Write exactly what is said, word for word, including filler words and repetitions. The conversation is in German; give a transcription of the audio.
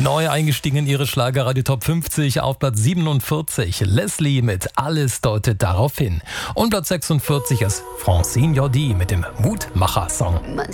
Neu eingestiegen in ihre Schlagerradio Top fünfzig auf Platz siebenundvierzig. Leslie mit Alles deutet darauf hin. Und Platz sechsundvierzig ist Francine Jordi mit dem Mutmacher-Song.